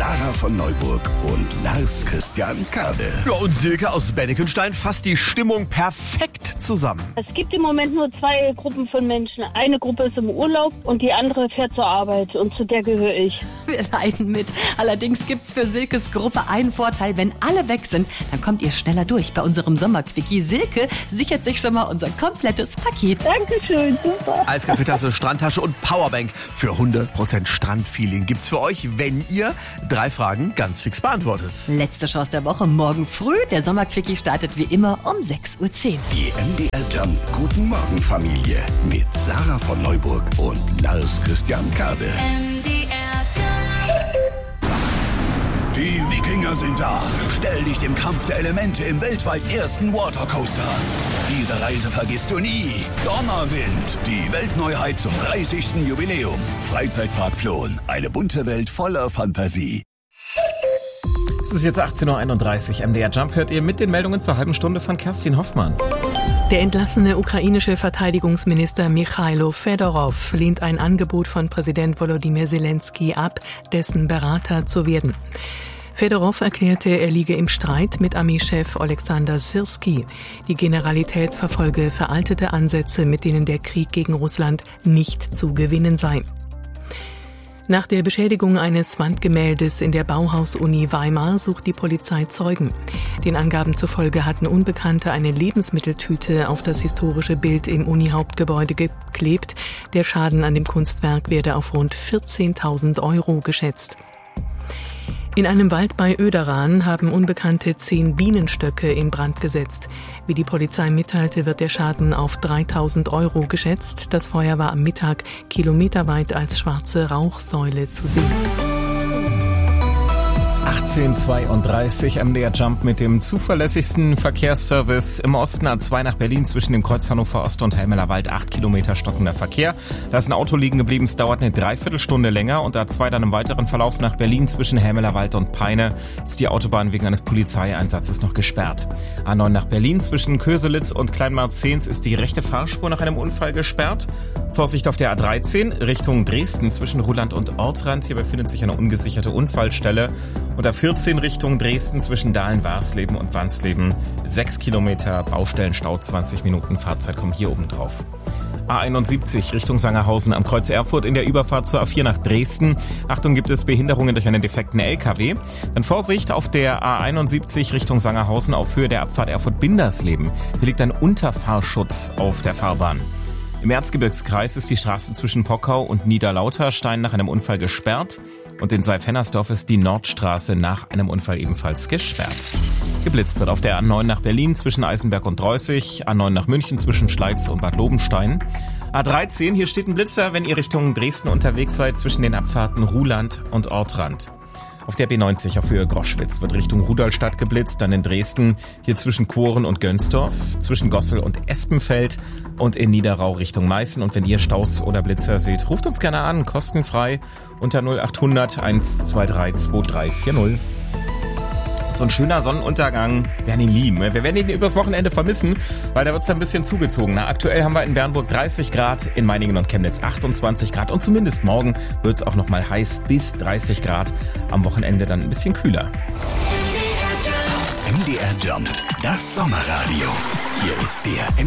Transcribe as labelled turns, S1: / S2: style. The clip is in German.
S1: Sarah von Neuburg und Lars Christian Kade.
S2: Ja, und Silke aus Bennekenstein fasst die Stimmung perfekt zusammen.
S3: Es gibt im Moment nur zwei Gruppen von Menschen. Eine Gruppe ist im Urlaub und die andere fährt zur Arbeit und zu der gehöre ich.
S4: Wir leiden mit. Allerdings gibt's für Silkes Gruppe einen Vorteil. Wenn alle weg sind, dann kommt ihr schneller durch bei unserem Sommerquickie. Silke sichert sich schon mal unser komplettes Paket.
S3: Dankeschön, super.
S2: Eiskaffeetasse, Strandtasche und Powerbank für 100% Strandfeeling gibt's für euch, wenn ihr 3 Fragen ganz fix beantwortet.
S4: Letzte Chance der Woche, morgen früh. Der Sommerquickie startet wie immer um 6:10 Uhr.
S1: Die MDR Jump Guten Morgen Familie mit Sarah von Neuburg und Lars Christian Kade. Die Wikinger sind da. Stell dich dem Kampf der Elemente im weltweit ersten Watercoaster. Diese Reise vergisst du nie. Donnerwind, die Weltneuheit zum 30. Jubiläum. Freizeitpark Plon, eine bunte Welt voller Fantasie.
S5: Es ist jetzt 18:31 Uhr. MDR Jump hört ihr mit den Meldungen zur halben Stunde von Kerstin Hoffmann.
S6: Der entlassene ukrainische Verteidigungsminister Michailo Fedorov lehnt ein Angebot von Präsident Volodymyr Zelensky ab, dessen Berater zu werden. Fedorov erklärte, er liege im Streit mit Armeechef Oleksandr Syrskij. Die Generalität verfolge veraltete Ansätze, mit denen der Krieg gegen Russland nicht zu gewinnen sei. Nach der Beschädigung eines Wandgemäldes in der Bauhaus-Uni Weimar sucht die Polizei Zeugen. Den Angaben zufolge hatten Unbekannte eine Lebensmitteltüte auf das historische Bild im Uni-Hauptgebäude geklebt. Der Schaden an dem Kunstwerk werde auf rund 14.000 € geschätzt. In einem Wald bei Oederan haben Unbekannte 10 Bienenstöcke in Brand gesetzt. Wie die Polizei mitteilte, wird der Schaden auf 3.000 € geschätzt. Das Feuer war am Mittag kilometerweit als schwarze Rauchsäule zu sehen.
S5: 18:32 MDR Jump mit dem zuverlässigsten Verkehrsservice im Osten. A2 nach Berlin zwischen dem Kreuz Hannover Ost und Helmeler Wald 8 Kilometer stockender Verkehr. Da ist ein Auto liegen geblieben, es dauert eine Dreiviertelstunde länger. Und A2 dann im weiteren Verlauf nach Berlin zwischen Helmeler Wald und Peine ist die Autobahn wegen eines Polizeieinsatzes noch gesperrt. A9 nach Berlin zwischen Köselitz und Kleinmarzehns ist die rechte Fahrspur nach einem Unfall gesperrt. Vorsicht auf der A13 Richtung Dresden zwischen Ruhland und Ortrand. Hier befindet sich eine ungesicherte Unfallstelle. Und A14 Richtung Dresden zwischen Dahlen-Warsleben und Wansleben 6 Kilometer Baustellenstau, 20 Minuten Fahrzeit kommen hier oben drauf. A71 Richtung Sangerhausen am Kreuz Erfurt in der Überfahrt zur A4 nach Dresden. Achtung, gibt es Behinderungen durch einen defekten LKW. Dann Vorsicht auf der A71 Richtung Sangerhausen auf Höhe der Abfahrt Erfurt-Bindersleben. Hier liegt ein Unterfahrschutz auf der Fahrbahn. Im Erzgebirgskreis ist die Straße zwischen Pockau und Niederlauterstein nach einem Unfall gesperrt. Und in Seif-Hennersdorf ist die Nordstraße nach einem Unfall ebenfalls gesperrt. Geblitzt wird auf der A9 nach Berlin zwischen Eisenberg und Dreußig, A9 nach München zwischen Schleiz und Bad Lobenstein. A13, hier steht ein Blitzer, wenn ihr Richtung Dresden unterwegs seid, zwischen den Abfahrten Ruhland und Ortrand. Auf der B90 auf Höhe Groschwitz wird Richtung Rudolstadt geblitzt, dann in Dresden, hier zwischen Koren und Gönsdorf, zwischen Gossel und Espenfeld und in Niederrau Richtung Meißen. Und wenn ihr Staus oder Blitzer seht, ruft uns gerne an, kostenfrei unter 0800 123 2340. So ein schöner Sonnenuntergang, wir werden ihn lieben. Wir werden ihn übers Wochenende vermissen, weil da wird es ein bisschen zugezogen. Na, aktuell haben wir in Bernburg 30 Grad, in Meiningen und Chemnitz 28 Grad und zumindest morgen wird es auch noch mal heiß bis 30 Grad. Am Wochenende dann ein bisschen kühler.
S1: MDR Jump, das Sommerradio. Hier ist der